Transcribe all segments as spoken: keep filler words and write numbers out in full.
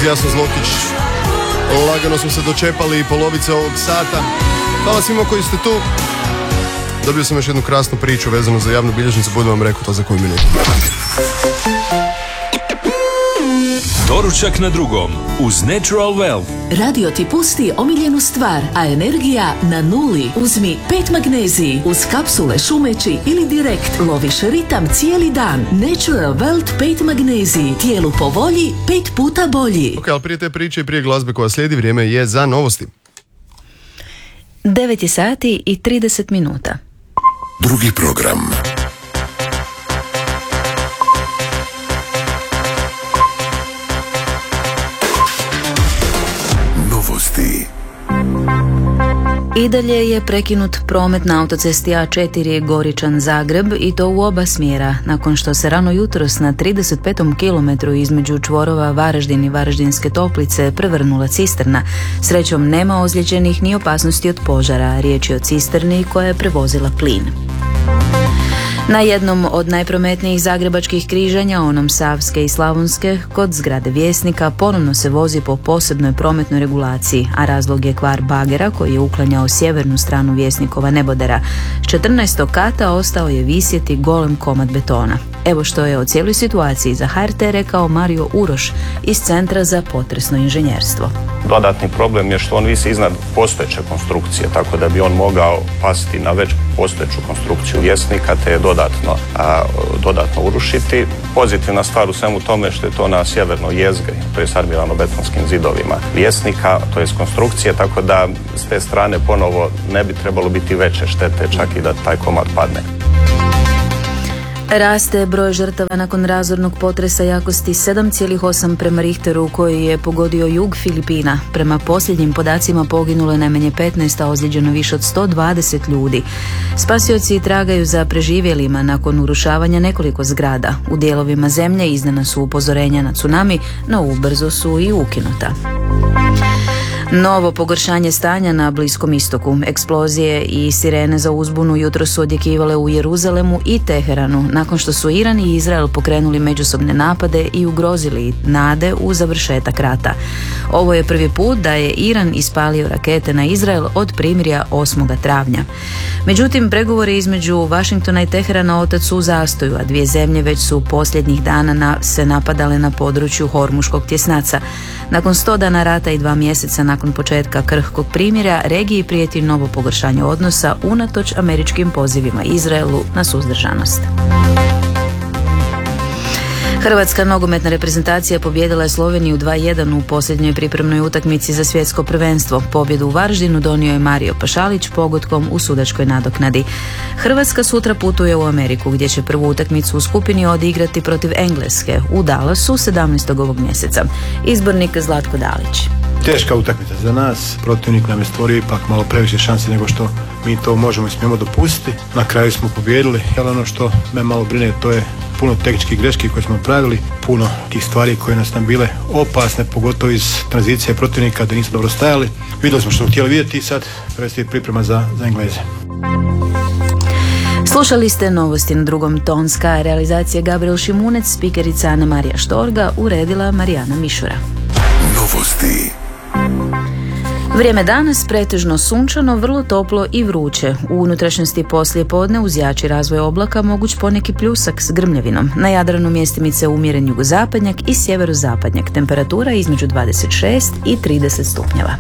uz Jasno Zlokić. Lagano smo se dočepali i polovice ovog sata. Hvala svima koji ste tu. Dobio sam još jednu krasnu priču vezanu za javnu bilježnicu, budem vam rekao to za koju minutu. Doručak na drugom uz Natural Wealth. Radio ti pusti omiljenu stvar, a energija na nuli. Uzmi pet magneziji uz kapsule šumeći ili direkt. Loviš ritam cijeli dan. Natural Wealth pet magneziji. Tijelu po volji, pet puta bolji. Ok, ali prije te priče i prije glazbe koja slijedi, vrijeme je za novosti. devet je sati i trideset minuta. Drugi program. Novosti. I dalje je prekinut promet na autocesti A četiri Goričan-Zagreb i to u oba smjera, nakon što se rano jutros na trideset petom kilometru između čvorova Varaždin i Varaždinske Toplice prevrnula cisterna. Srećom nema ozlijeđenih ni opasnosti od požara, riječ je o cisterni koja je prevozila plin. Na jednom od najprometnijih zagrebačkih križanja, onom Savske i Slavonske, kod zgrade Vjesnika ponovno se vozi po posebnoj prometnoj regulaciji, a razlog je kvar bagera koji je uklanjao sjevernu stranu Vjesnikova nebodera. S četrnaestog kata ostao je visjeti golem komad betona. Evo što je o cijeloj situaciji za H R T rekao Mario Uroš iz Centra za potresno inženjerstvo. Dodatni problem je što on visi iznad postojeće konstrukcije, tako da bi on mogao pasti na već postojeću konstrukciju Vjesnika, te je dodatno, a, dodatno urušiti. Pozitivna stvar u svemu tome što je to na sjevernoj jezgri, to je s armirano-betonskim zidovima Vjesnika, to je konstrukcije, tako da s te strane ponovo ne bi trebalo biti veće štete, čak i da taj komad padne. Raste broj žrtava nakon razornog potresa jakosti sedam zarez osam prema Richteru koji je pogodio jug Filipina. Prema posljednjim podacima poginulo je najmanje petnaest, a ozlijeđeno više od sto dvadeset ljudi. Spasioci tragaju za preživjelima nakon urušavanja nekoliko zgrada. U dijelovima zemlje izdana su upozorenja na tsunami, no ubrzo su i ukinuta. Novo pogoršanje stanja na Bliskom istoku. Eksplozije i sirene za uzbunu jutro su odjekivale u Jeruzalemu i Teheranu, nakon što su Iran i Izrael pokrenuli međusobne napade i ugrozili nade u završetak rata. Ovo je prvi put da je Iran ispalio rakete na Izrael od primirja osmog travnja. Međutim, pregovori između Washingtona i Teherana otac su u zastoju, a dvije zemlje već su posljednjih dana na, se napadale na području Hormuškog tjesnaca. Nakon sto dana rata i dva mjeseca nakon početka krhkog primirja, regiji prijeti novo pogoršanje odnosa unatoč američkim pozivima Izraelu na suzdržanost. Hrvatska nogometna reprezentacija pobijedila je Sloveniju dva jedan u posljednjoj pripremnoj utakmici za svjetsko prvenstvo. Pobjedu u Varaždinu donio je Mario Pašalić pogotkom u sudačkoj nadoknadi. Hrvatska sutra putuje u Ameriku gdje će prvu utakmicu u skupini odigrati protiv Engleske u Dallasu sedamnaestog ovog mjeseca. Izbornik Zlatko Dalić. Teška utakmica za nas, protivnik nam je stvorio ipak malo previše šanse nego što mi to možemo i smijemo dopustiti. Na kraju smo pobijedili, ali ono što me malo brine to je puno tehničkih greški koje smo pravili, puno tih stvari koje nas nam bile opasne, pogotovo iz tranzicije protivnika da nismo dobro stajali. Vidjeli smo što smo htjeli vidjeti i sad predstoji priprema za, za Engleze. Slušali ste novosti na drugom. Tonska realizacija Gabriel Šimunec, spikerica Ana Marija Štorga, uredila Marijana Mišura. Novosti. Vrijeme danas pretežno sunčano, vrlo toplo i vruće. U unutrašnjosti poslije podne uz jači razvoj oblaka moguć poneki pljusak s grmljavinom. Na Jadranu mjestimice umjeren jugozapadnjak i sjeverozapadnjak. Temperatura između dvadeset šest i trideset stupnjeva.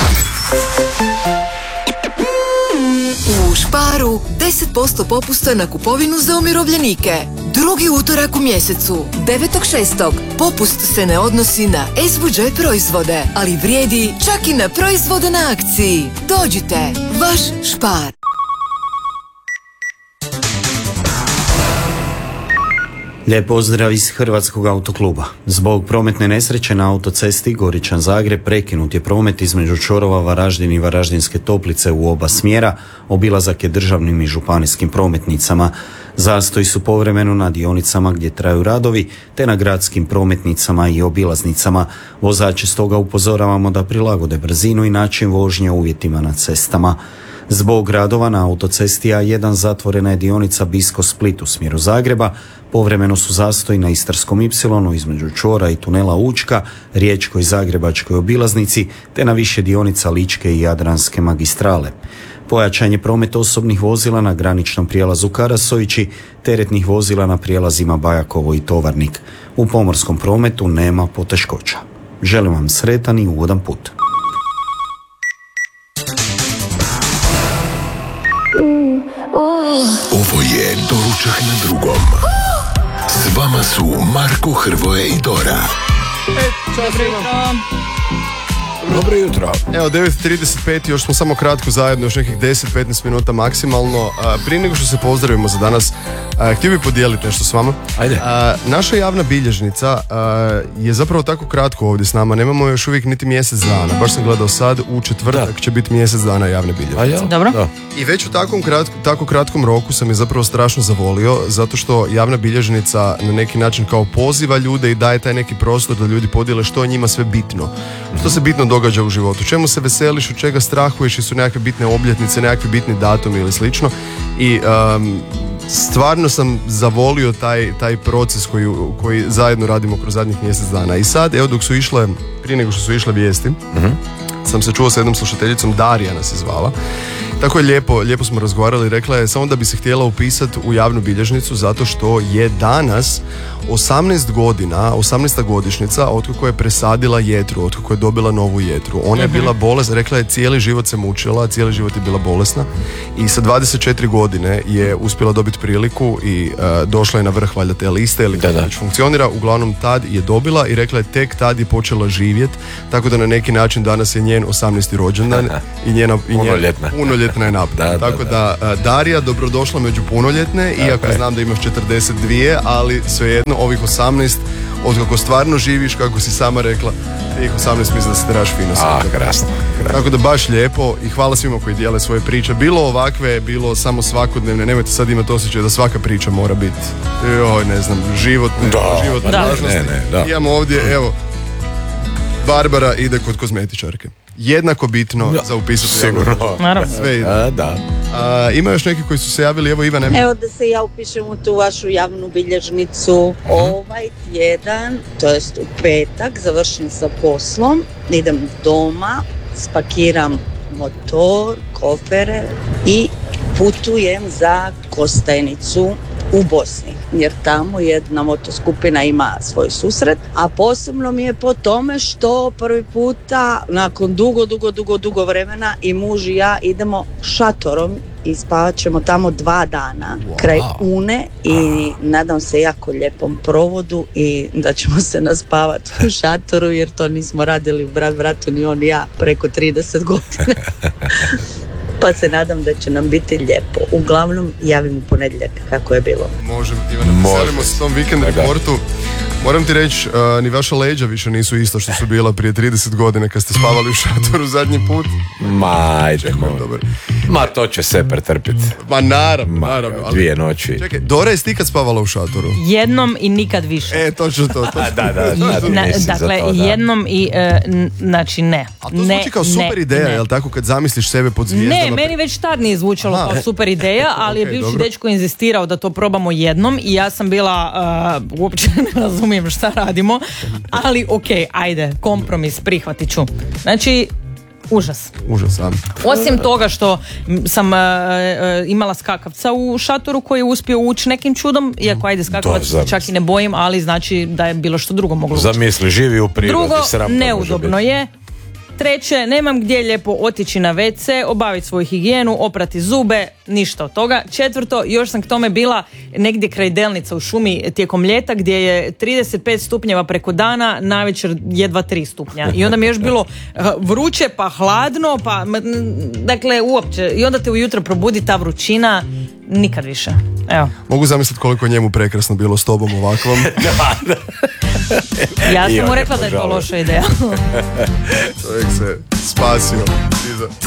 U Sparu deset posto popusta na kupovinu za umirovljenike. Drugi utorak u mjesecu, devetog šestog Popust se ne odnosi na es vu đe proizvode, ali vrijedi čak i na proizvode na akciji. Dođite, vaš Spar. Lijep pozdrav iz Hrvatskog autokluba. Zbog prometne nesreće na autocesti Goričan-Zagreb prekinut je promet između čvorova Varaždin i Varaždinske Toplice u oba smjera. Obilazak je državnim i županijskim prometnicama. Zastoji su povremeno na dionicama gdje traju radovi, te na gradskim prometnicama i obilaznicama. Vozače stoga upozoravamo da prilagode brzinu i način vožnje uvjetima na cestama. Zbog radova na autocesti A jedan zatvorena je dionica Bisko-Split u smjeru Zagreba, povremeno su zastoji na Istarskom ipsilonu između čvora i tunela Učka, Riječkoj i Zagrebačkoj obilaznici, te na više dionica Ličke i Jadranske magistrale. Pojačan je promet osobnih vozila na graničnom prijelazu Karasovići, teretnih vozila na prijelazima Bajakovo i Tovarnik. U pomorskom prometu nema poteškoća. Želim vam sretan i ugodan put. Ovo je Doručak na drugom. S vama su Marko, Hrvoje i Dora. Dobro jutro. Evo, devet i trideset pet, još smo samo kratko zajedno, još nekih deset do petnaest minuta maksimalno. A, prije nego što se pozdravimo za danas, a, htio bih podijeliti nešto s vama. Ajde. A, naša javna bilježnica a, je zapravo tako kratko ovdje s nama, nemamo još uvijek niti mjesec dana. Baš sam gledao sad, u četvrtak da. će biti mjesec dana javne bilježnice. Dobro. Da. I već u takvom kratko, tako kratkom roku sam je zapravo strašno zavolio, zato što javna bilježnica na neki način kao poziva ljude i daje taj neki prostor da ljudi podijele što je njima sve bitno. Što se bitno događa u životu, čemu se veseliš, od čega strahuješ, i su nekakve bitne obljetnice, nekakvi bitni datumi ili slično. I um, stvarno sam zavolio taj, taj proces koji, koji zajedno radimo kroz zadnjih mjesec dana. I sad, evo, dok su išle, prije nego što su išle vijesti, mm-hmm. sam se čuo sa jednom slušateljicom, Darija nas je zvala. Tako je lijepo, lijepo smo razgovarali, rekla je samo da bi se htjela upisati u javnu bilježnicu zato što je danas osamnaest godina, osamnaesta godišnjica otkako je presadila jetru, otkako je dobila novu jetru. Ona je bila bolesna, rekla je cijeli život se mučila, cijeli život je bila bolesna i sa dvadeset četiri godine je uspjela dobiti priliku i uh, došla je na vrh valjda te liste ili kako već funkcionira. Uglavnom tad je dobila i rekla je tek tad je počela živjeti, tako da na neki način danas je njen osamnaesti rođendan i njena i punoljetna. punoljetna je napad. Da, tako da, da, da Darija, dobrodošla među punoljetne, da, iako okay. znam da imaš četrdeset dva, ali svejedno ovih osamnaest, od kako stvarno živiš, kako si sama rekla, tih osamnaest mislim da se trebaš fino A, krasno, krasno. Tako da baš lijepo i hvala svima koji dijele svoje priče. Bilo ovakve, bilo samo svakodnevne, nemojte sad imati osjećaj da svaka priča mora biti, joj, ne znam, životne, da, životne da, važnosti. Ne, ne, da. Imamo ovdje, evo, Barbara ide kod kozmetičarke. Jednako bitno da, za upisati. Sigurno. Naravno. Sve ide. A, da. A, ima još neki koji su se javili, evo Ivane. Evo da se ja upišem u tu vašu javnu bilježnicu. Ovaj tjedan, to jest u petak, završim sa poslom, idem doma, spakiram motor, kofere i putujem za Kostajnicu u Bosni, jer tamo jedna motoskupina ima svoj susret, a posebno mi je po tome što prvi puta nakon dugo, dugo, dugo, dugo vremena i muž i ja idemo šatorom i spavat ćemo tamo dva dana wow. kraj Une i nadam se jako lijepom provodu i da ćemo se naspavati u šatoru, jer to nismo radili brat bratu ni on ni ja preko trideset godina. Pa se nadam da će nam biti lijepo. Uglavnom, javim u ponedjeljak kako je bilo. Može, Ivana, veselimo se tom vikend reportu. Moram ti reći, uh, ni vaša leđa više nisu isto što su bila prije trideset godina kad ste spavali u šatoru zadnji put. Ma, ajde, ma to će se pretrpiti. Ma naravno, Ma, naravno. Ali... Dvije noći. Čekaj, Dora, jesi ti kad spavala u šatoru? Jednom i nikad više. E, točno to. to. da, da, da, da, Na, dakle, to, da. jednom i, uh, n- znači ne. A to zvuči kao super ne, ideja, ne. Jel tako, kad zamisliš sebe pod zvijezdama? Ne, meni već tad nije zvučalo Aha, kao super ideja, ali okay, je bivši dobro. dečko inzistirao da to probamo jednom i ja sam bila, uh, uopće ne razumijem šta radimo, ali ok, ajde, kompromis, prihvatit ću. Znači, užas. Užas, a. Osim toga što sam uh, uh, imala skakavca u šatoru koji je uspio ući nekim čudom, iako ajde skakavac čak i ne bojim, ali znači da je bilo što drugo moglo ući. Zamisli, živi u prirodi. Drugo, sram neudobno je. Treće, nemam gdje lijepo otići na ve ce, obaviti svoju higijenu, oprati zube, ništa od toga. Četvrto, još sam k tome bila negdje kraj Delnica u šumi tijekom ljeta gdje je trideset pet stupnjeva preko dana, navečer jedva tri stupnja. I onda mi je još bilo vruće, pa hladno, pa dakle uopće. I onda te ujutro probudi ta vrućina, nikad više. Evo. Mogu zamisliti koliko je njemu prekrasno bilo s tobom ovakvom. Ja sam mu rekla da je to loša ideja. Čovjek se spasio.